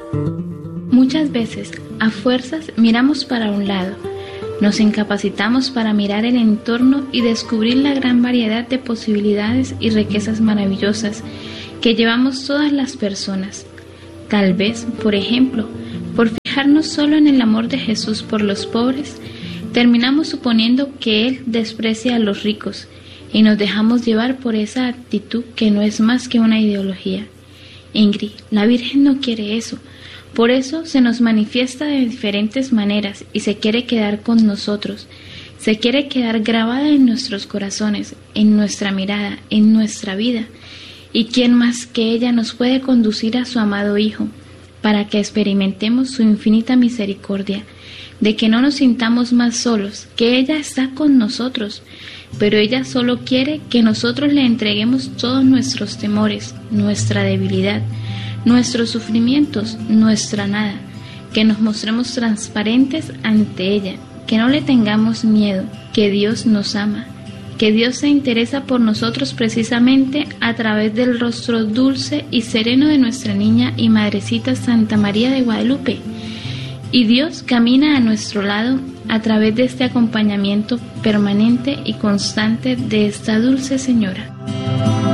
Muchas veces, a fuerzas, miramos para un lado. Nos incapacitamos para mirar el entorno y descubrir la gran variedad de posibilidades y riquezas maravillosas que llevamos todas las personas. Tal vez, por ejemplo, por fijarnos solo en el amor de Jesús por los pobres, terminamos suponiendo que Él desprecia a los ricos y nos dejamos llevar por esa actitud que no es más que una ideología. Ingrid, la Virgen no quiere eso. Por eso se nos manifiesta de diferentes maneras y se quiere quedar con nosotros. Se quiere quedar grabada en nuestros corazones, en nuestra mirada, en nuestra vida. ¿Y quién más que ella nos puede conducir a su amado Hijo, para que experimentemos su infinita misericordia, de que no nos sintamos más solos, que ella está con nosotros, pero ella solo quiere que nosotros le entreguemos todos nuestros temores, nuestra debilidad, nuestros sufrimientos, nuestra nada, que nos mostremos transparentes ante ella, que no le tengamos miedo, que Dios nos ama, que Dios se interesa por nosotros precisamente a través del rostro dulce y sereno de nuestra niña y madrecita Santa María de Guadalupe. Y Dios camina a nuestro lado a través de este acompañamiento permanente y constante de esta dulce Señora.